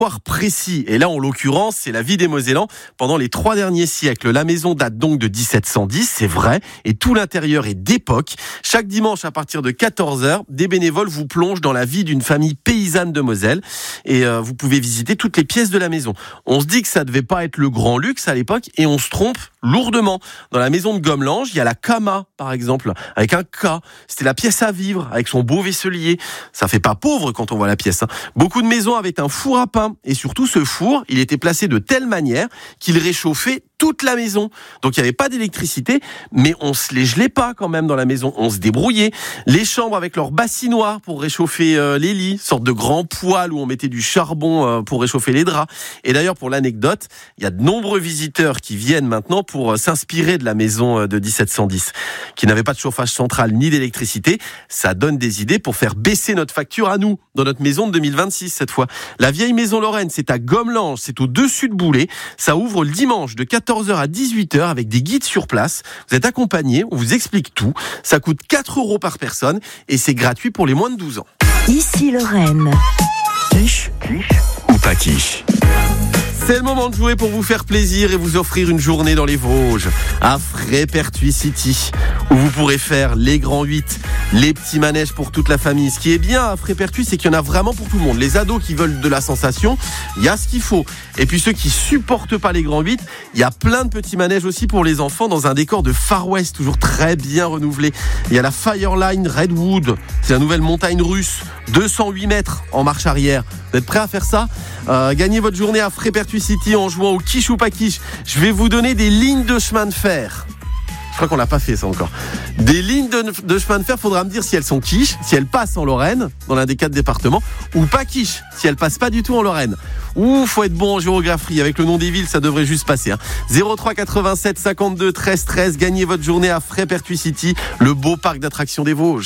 précis. Et là, en l'occurrence, c'est la vie des Mosellans pendant les 3 derniers siècles. La maison date donc de 1710, c'est vrai, et tout l'intérieur est d'époque. Chaque dimanche, à partir de 14h, des bénévoles vous plongent dans la vie d'une famille paysanne de Moselle et vous pouvez visiter toutes les pièces de la maison. On se dit que ça devait pas être le grand luxe à l'époque et on se trompe lourdement. Dans la maison de Gommelange, il y a la Kama, par exemple, avec un K. C'était la pièce à vivre, avec son beau vaisselier. Ça fait pas pauvre quand on voit la pièce. Beaucoup de maisons avaient un four à pain. Et surtout, ce four, il était placé de telle manière qu'il réchauffait toute la maison. Donc, il n'y avait pas d'électricité, mais on se les gelait pas quand même dans la maison. On se débrouillait. Les chambres avec leur bassinoire pour réchauffer les lits, sorte de grand poêle où on mettait du charbon pour réchauffer les draps. Et d'ailleurs, pour l'anecdote, il y a de nombreux visiteurs qui viennent maintenant pour s'inspirer de la maison de 1710, qui n'avait pas de chauffage central ni d'électricité. Ça donne des idées pour faire baisser notre facture à nous, dans notre maison de 2026 cette fois. La vieille maison Lorraine, c'est à Gommelange, c'est au-dessus de Boulay. Ça ouvre le dimanche de 14h à 18h avec des guides sur place. Vous êtes accompagnés, on vous explique tout. Ça coûte 4 € par personne et c'est gratuit pour les moins de 12 ans. Ici Lorraine. Quiche ou pas quiche? C'est le moment de jouer pour vous faire plaisir et vous offrir une journée dans les Vosges, à Frépertuis City, où vous pourrez faire les grands 8, les petits manèges pour toute la famille. Ce qui est bien à Frépertuis, c'est qu'il y en a vraiment pour tout le monde. Les ados qui veulent de la sensation, il y a ce qu'il faut. Et puis ceux qui supportent pas les grands 8, il y a plein de petits manèges aussi pour les enfants dans un décor de Far West, toujours très bien renouvelé. Il y a la Fireline Redwood, c'est la nouvelle montagne russe, 208 mètres en marche arrière. Vous êtes prêts à faire ça? Gagnez votre journée à Frépertuis City en jouant au quiche ou pas quiche. Je vais vous donner des lignes de chemin de fer. Je crois qu'on l'a pas fait ça encore. Des lignes de chemin de fer, faudra me dire si elles sont quiche, si elles passent en Lorraine, dans l'un des 4 départements, ou pas quiche, si elles passent pas du tout en Lorraine. Faut être bon en géographie. Avec le nom des villes, ça devrait juste passer. 03 87 52 13 13. Gagnez votre journée à Frépertuis City, le beau parc d'attractions des Vosges.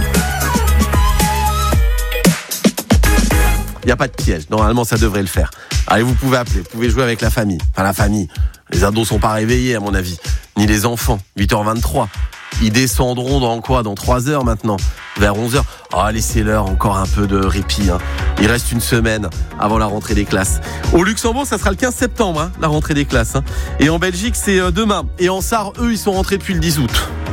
Il n'y a pas de piège. Normalement, ça devrait le faire. Allez, vous pouvez appeler. Vous pouvez jouer avec la famille. Enfin, la famille. Les ados sont pas réveillés, à mon avis. Ni les enfants. 8h23. Ils descendront dans 3 heures maintenant. Vers 11h. Laissez-leur encore un peu de répit. Il reste une semaine avant la rentrée des classes. Au Luxembourg, ça sera le 15 septembre, la rentrée des classes. Et en Belgique, c'est demain. Et en Sarre, eux, ils sont rentrés depuis le 10 août.